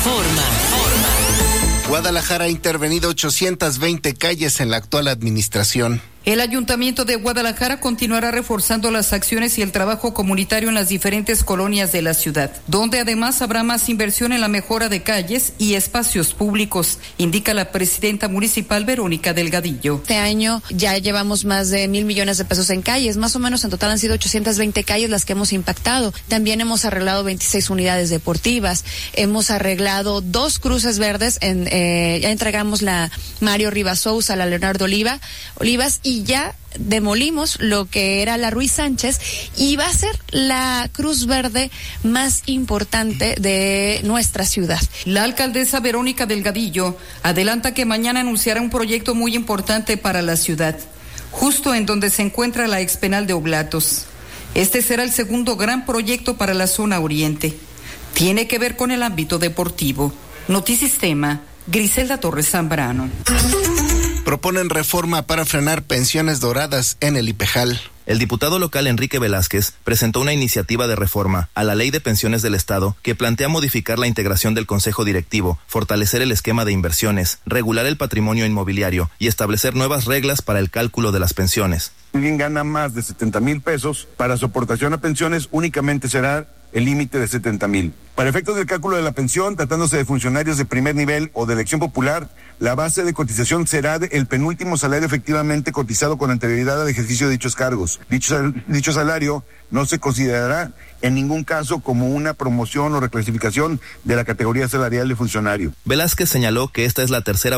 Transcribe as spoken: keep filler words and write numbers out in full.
Informa. Guadalajara ha intervenido ochocientas veinte calles en la actual administración. El Ayuntamiento de Guadalajara continuará reforzando las acciones y el trabajo comunitario en las diferentes colonias de la ciudad, donde además habrá más inversión en la mejora de calles y espacios públicos, indica la presidenta municipal Verónica Delgadillo. Este año ya llevamos más de mil millones de pesos en calles, más o menos en total han sido ochocientas veinte calles las que hemos impactado. También hemos arreglado veintiséis unidades deportivas, hemos arreglado dos cruces verdes, en, eh, ya entregamos la Mario Rivas Sousa, la Leonardo Oliva, Olivas, y ya demolimos lo que era la Ruiz Sánchez y va a ser la Cruz Verde más importante de nuestra ciudad. La alcaldesa Verónica Delgadillo adelanta que mañana anunciará un proyecto muy importante para la ciudad, justo en donde se encuentra la expenal de Oblatos. Este será el segundo gran proyecto para la zona oriente. Tiene que ver con el ámbito deportivo. Notisistema, Griselda Torres Zambrano. Proponen reforma para frenar pensiones doradas en el IPEJAL. El diputado local Enrique Velázquez presentó una iniciativa de reforma a la Ley de Pensiones del Estado que plantea modificar la integración del Consejo Directivo, fortalecer el esquema de inversiones, regular el patrimonio inmobiliario y establecer nuevas reglas para el cálculo de las pensiones. Si alguien gana más de setenta mil pesos, para su aportación a pensiones únicamente será el límite de setenta mil. Para efectos del cálculo de la pensión, tratándose de funcionarios de primer nivel o de elección popular, la base de cotización será el penúltimo salario efectivamente cotizado con anterioridad al ejercicio de dichos cargos. Dicho, dicho salario no se considerará en ningún caso como una promoción o reclasificación de la categoría salarial de funcionario. Velázquez señaló que esta es la tercera